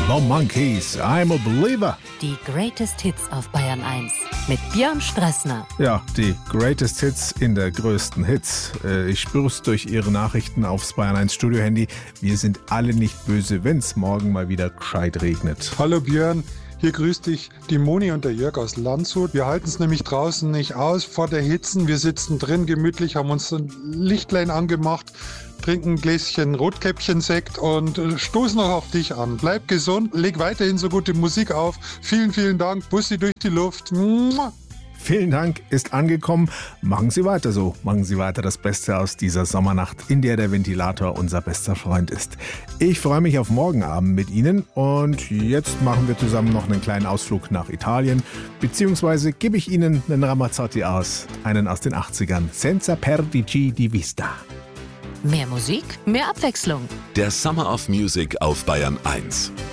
The Monkees, I'm a Believer. Die Greatest Hits auf Bayern 1 mit Björn Strassner. Ja, die Greatest Hits in der größten Hits. Ich spür's durch Ihre Nachrichten aufs Bayern 1 Studio-Handy. Wir sind alle nicht böse, wenn's morgen mal wieder gescheit regnet. Hallo Björn. Hier grüßt dich die Moni und der Jörg aus Landshut. Wir halten es nämlich draußen nicht aus vor der Hitze. Wir sitzen drin gemütlich, haben uns ein Lichtlein angemacht, trinken ein Gläschen Rotkäppchen-Sekt und stoßen auch auf dich an. Bleib gesund, leg weiterhin so gute Musik auf. Vielen, vielen Dank. Bussi durch die Luft. Mua. Vielen Dank, ist angekommen. Machen Sie weiter so. Machen Sie weiter das Beste aus dieser Sommernacht, in der der Ventilator unser bester Freund ist. Ich freue mich auf morgen Abend mit Ihnen und jetzt machen wir zusammen noch einen kleinen Ausflug nach Italien, beziehungsweise gebe ich Ihnen einen Ramazzotti aus, einen aus den 80ern. Senza perdici di vista. Mehr Musik, mehr Abwechslung. Der Summer of Music auf Bayern 1.